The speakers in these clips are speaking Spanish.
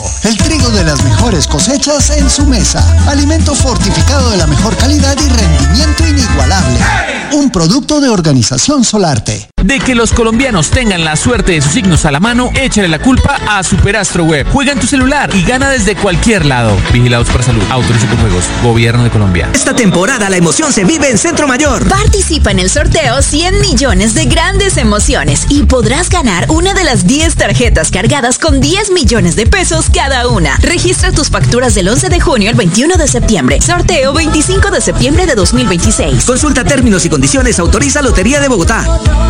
el trigo de las mejores cosechas en su mesa. Alimento fortificado de la mejor calidad y rendimiento inigualable. Un producto de Organización Solarte. De que los colombianos tengan la suerte de sus signos a la mano, échale la culpa a Superastro Web. Juega en tu celular y gana desde cualquier lado. Vigilados por Salud. Autoriza con juegos. Gobierno de Colombia. Esta temporada la emoción se vive en Centro Mayor. Participa en el sorteo 100 millones de grandes emociones y podrás ganar una de las 10 tarjetas cargadas con 10 millones de pesos cada una. Registra tus facturas del 11 de junio al 21 de septiembre. Sorteo 25 de septiembre de 2026. Consulta términos y condiciones. Autoriza Lotería de Bogotá.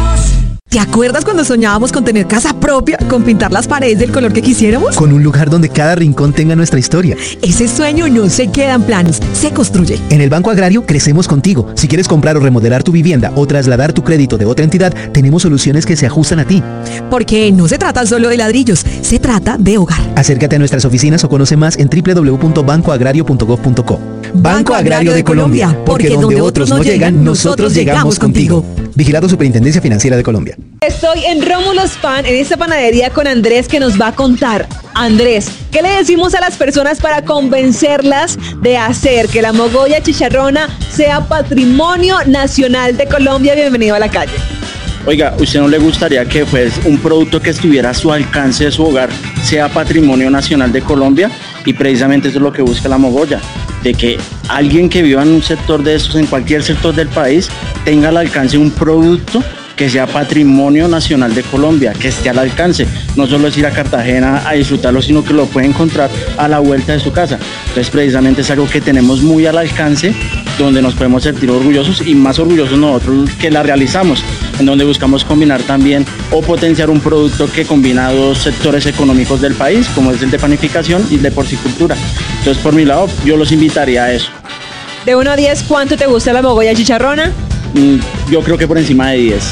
¿Te acuerdas cuando soñábamos con tener casa propia, con pintar las paredes del color que quisiéramos? Con un lugar donde cada rincón tenga nuestra historia. Ese sueño no se queda en planos, se construye. En el Banco Agrario crecemos contigo. Si quieres comprar o remodelar tu vivienda o trasladar tu crédito de otra entidad, tenemos soluciones que se ajustan a ti. Porque no se trata solo de ladrillos, se trata de hogar. Acércate a nuestras oficinas o conoce más en www.bancoagrario.gov.co. Banco Agrario de Colombia, porque donde otros no llegan, nosotros llegamos contigo. Vigilado Superintendencia Financiera de Colombia. Estoy en Rómulo's Pan, en esta panadería con Andrés, que nos va a contar. Andrés, ¿qué le decimos a las personas para convencerlas de hacer que la mogolla chicharrona sea patrimonio nacional de Colombia? Bienvenido a la calle. Oiga, ¿usted no le gustaría que fuese un producto que estuviera a su alcance de su hogar sea patrimonio nacional de Colombia? Y precisamente eso es lo que busca la mogolla, de que alguien que viva en un sector de estos, en cualquier sector del país, tenga al alcance un producto que sea patrimonio nacional de Colombia, que esté al alcance. No solo es ir a Cartagena a disfrutarlo, sino que lo puede encontrar a la vuelta de su casa. Entonces precisamente es algo que tenemos muy al alcance, donde nos podemos sentir orgullosos y más orgullosos nosotros que la realizamos, en donde buscamos combinar también o potenciar un producto que combina dos sectores económicos del país, como es el de panificación y el de porcicultura. Entonces por mi lado yo los invitaría a eso. De 1 a 10, ¿cuánto te gusta la mogolla chicharrona? Yo creo que por encima de 10.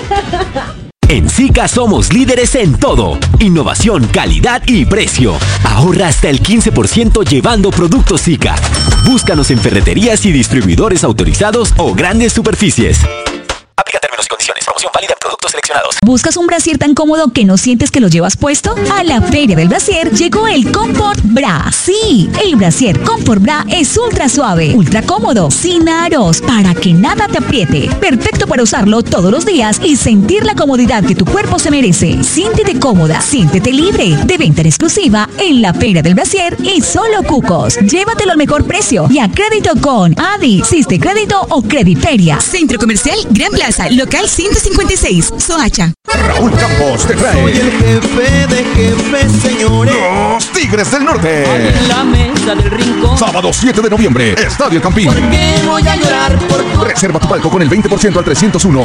En SICA somos líderes en todo. Innovación, calidad y precio. Ahorra hasta el 15% llevando productos SICA. Búscanos en ferreterías y distribuidores autorizados o grandes superficies. Aplica términos y condiciones. Promoción válida en productos seleccionados. ¿Buscas un brasier tan cómodo que no sientes que lo llevas puesto? A la Feria del Brasier llegó el Comfort Bra. Sí, el brasier Comfort Bra es ultra suave, ultra cómodo, sin aros, para que nada te apriete. Perfecto para usarlo todos los días y sentir la comodidad que tu cuerpo se merece. Siéntete cómoda, siéntete libre. De venta en exclusiva en la Feria del Brasier y solo Cucos. Llévatelo al mejor precio y a crédito con Adi, Siste Crédito o Crediferia. Centro Comercial Gran Plaza, local 156, Soacha. Raúl Campos te trae. Soy el jefe de jefes, señores. Los Tigres del Norte. En la mesa del rincón. Sábado 7 de noviembre, Estadio El Campín. ¿Por qué voy a llorar por tu... Reserva tu palco con el 20% al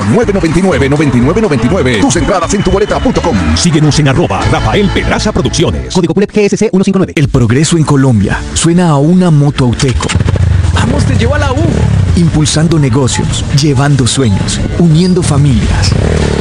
301-999-9999. Tus entradas en tuboleta.com. Síguenos en @Rafael Pedraza Producciones. Código PULEP GSC 159. El progreso en Colombia suena a una moto Auteco. Vamos, te llevo a la U. Impulsando negocios, llevando sueños, uniendo familias.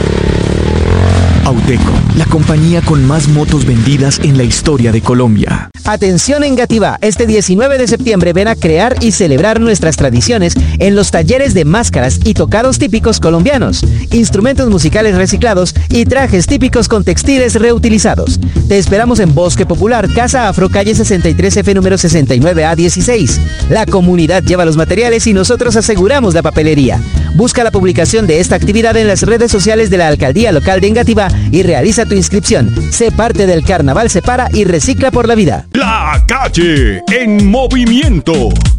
Auteco, la compañía con más motos vendidas en la historia de Colombia. Atención Engativá, este 19 de septiembre ven a crear y celebrar nuestras tradiciones en los talleres de máscaras y tocados típicos colombianos, instrumentos musicales reciclados y trajes típicos con textiles reutilizados. Te esperamos en Bosque Popular, Casa Afro, calle 63F, número 69A16. La comunidad lleva los materiales y nosotros aseguramos la papelería. Busca la publicación de esta actividad en las redes sociales de la Alcaldía Local de Engativá y realiza tu inscripción. Sé parte del Carnaval Separa y recicla por la vida. La calle en movimiento.